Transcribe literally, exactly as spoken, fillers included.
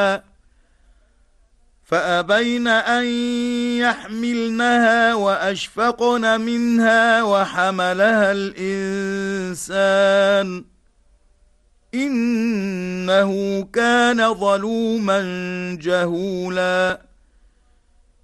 فأبين أن يحملنها وأشفقن منها وحملها الإنسان إنه كان ظلوما جهولا